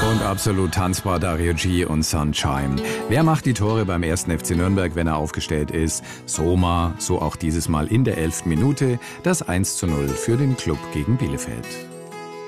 Und absolut tanzbar Dario G und Sunshine. Wer macht die Tore beim 1. FC Nürnberg, wenn er aufgestellt ist? Soma, so auch dieses Mal in der 11. Minute, das 1:0 für den Club gegen Bielefeld.